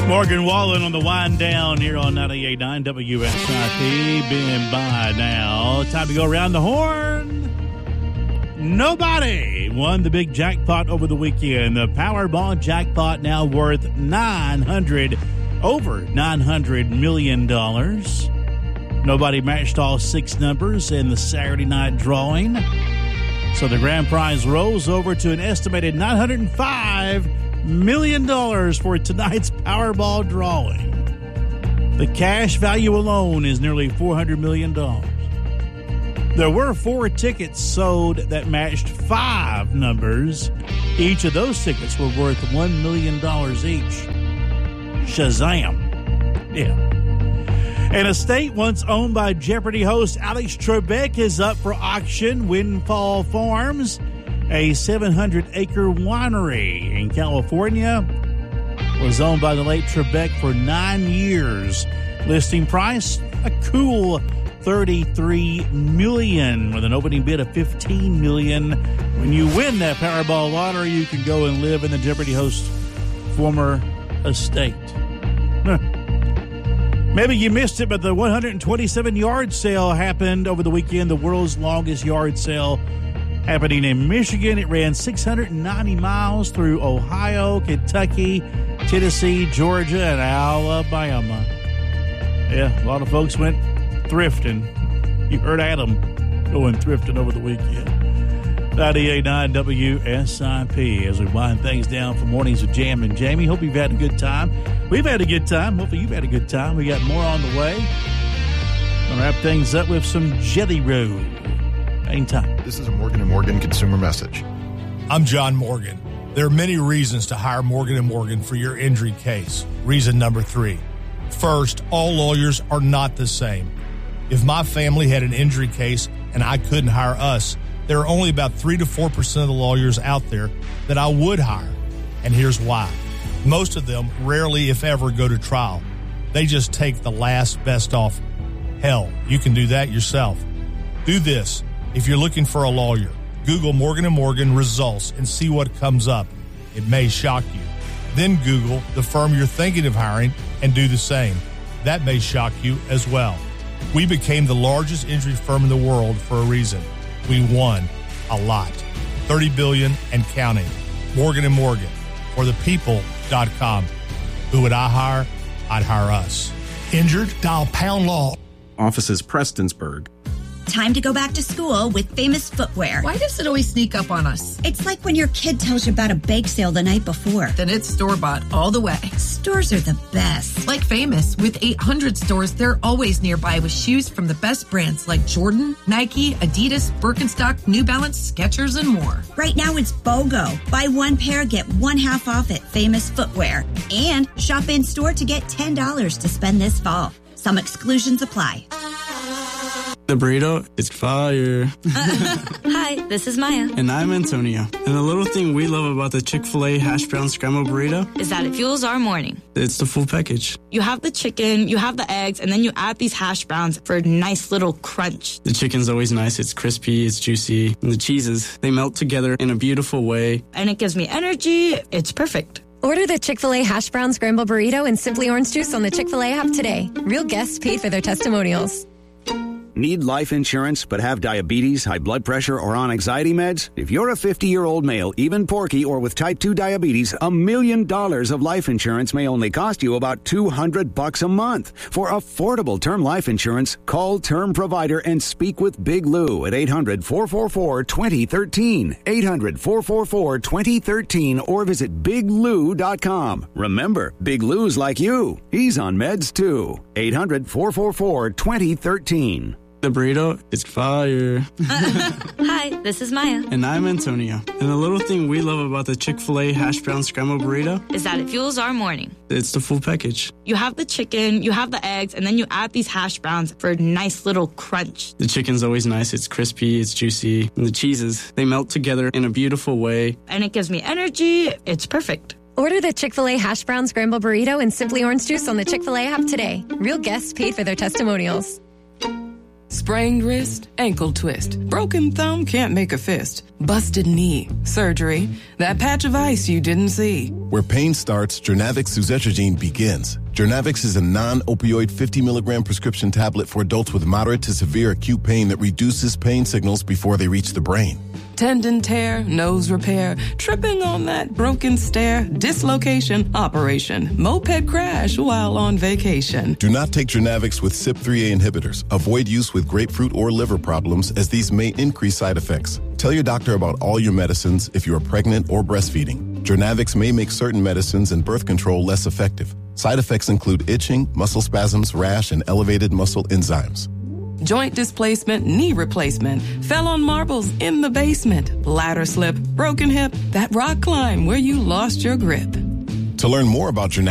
Morgan Wallen on the wind down here on 98.9 WSIP. Been by now. Time to go around the horn. Nobody won the big jackpot over the weekend. The Powerball jackpot now worth over $900 million. Nobody matched all six numbers in the Saturday night drawing. So the grand prize rolls over to an estimated $905 million for tonight's Powerball drawing. The cash value alone is nearly $400 million. There were 4 tickets sold that matched 5 numbers. Each of those tickets were worth $1 million each. Shazam. Yeah. An estate once owned by Jeopardy host Alex Trebek is up for auction. Windfall Farms, a 700-acre winery in California, was owned by the late Trebek for 9 years. Listing price, a cool $33 million, with an opening bid of $15 million. When you win that Powerball lottery, you can go and live in the Jeopardy host former estate. Maybe you missed it, but the 127 yard sale happened over the weekend, the world's longest yard sale happening in Michigan. It ran 690 miles through Ohio, Kentucky, Tennessee, Georgia, and Alabama. Yeah, a lot of folks went thrifting. You heard Adam going thrifting over the weekend. 98.9 WSIP as we wind things down for Mornings with Jam and Jamie. Hope you've had a good time. We've had a good time. Hopefully you've had a good time. We got more on the way. Gonna wrap things up with some Jelly Roll. Hang tight. This is a Morgan & Morgan consumer message. I'm John Morgan. There are many reasons to hire Morgan & Morgan for your injury case. Reason number 3. First, all lawyers are not the same. If my family had an injury case and I couldn't hire us, there are only about 3 to 4% of the lawyers out there that I would hire. And here's why. Most of them rarely, if ever, go to trial. They just take the last best offer. Hell, you can do that yourself. Do this. If you're looking for a lawyer, Google Morgan & Morgan results and see what comes up. It may shock you. Then Google the firm you're thinking of hiring and do the same. That may shock you as well. We became the largest injury firm in the world for a reason. We won a lot. $30 billion and counting. Morgan & Morgan. Or thepeople.com. Who would I hire? I'd hire us. Injured? Dial pound law. Offices Prestonsburg. Time to go back to school with Famous Footwear. Why does it always sneak up on us? It's like when your kid tells you about a bake sale the night before. Then it's store-bought all the way. Stores are the best. Like Famous. With 800 stores, they're always nearby with shoes from the best brands like Jordan, Nike, Adidas, Birkenstock, New Balance, Skechers, and more. Right now it's BOGO. Buy one pair, get one half off at Famous Footwear. And shop in-store to get $10 to spend this fall. Some exclusions apply. The burrito is fire. Hi, this is Maya. And I'm Antonio. And the little thing we love about the Chick-fil-A hash brown scrambled burrito is that it fuels our morning. It's the full package. You have the chicken, you have the eggs, and then you add these hash browns for a nice little crunch. The chicken's always nice. It's crispy, it's juicy. And the cheeses, they melt together in a beautiful way. And it gives me energy. It's perfect. Order the Chick-fil-A hash brown scrambled burrito and Simply Orange Juice on the Chick-fil-A app today. Real guests paid for their testimonials. Need life insurance but have diabetes, high blood pressure, or on anxiety meds? If you're a 50-year-old male, even porky, or with type 2 diabetes, $1 million of life insurance may only cost you about $200 a month. For affordable term life insurance, call Term Provider and speak with Big Lou at 800-444-2013. 800-444-2013 or visit biglou.com. Remember, Big Lou's like you. He's on meds too. 800-444-2013. The burrito is fire. Hi, this is Maya. And I'm Antonio. And the little thing we love about the Chick-fil-A hash brown scrambled burrito is that it fuels our morning. It's the full package. You have the chicken, you have the eggs, and then you add these hash browns for a nice little crunch. The chicken's always nice. It's crispy, it's juicy. And the cheeses, they melt together in a beautiful way. And it gives me energy. It's perfect. Order the Chick-fil-A hash brown scrambled burrito and Simply Orange Juice on the Chick-fil-A app today. Real guests paid for their testimonials. Sprained wrist, ankle twist, broken thumb can't make a fist. busted knee, surgery, that patch of ice you didn't see. Where pain starts, Journavx suzetrigine begins. Journavx is a non-opioid 50 milligram prescription tablet for adults with moderate to severe acute pain that reduces pain signals before they reach the brain. Tendon tear, nose repair, tripping on that broken stair, dislocation, operation, moped crash while on vacation. Do not take Journavx with CYP3A inhibitors. Avoid use with grapefruit or liver problems as these may increase side effects. Tell your doctor about all your medicines if you are pregnant or breastfeeding. Journavx may make certain medicines and birth control less effective. Side effects include itching, muscle spasms, rash, and elevated muscle enzymes. Joint displacement, knee replacement, fell on marbles in the basement, ladder slip, broken hip, that rock climb where you lost your grip. To learn more about Journavx,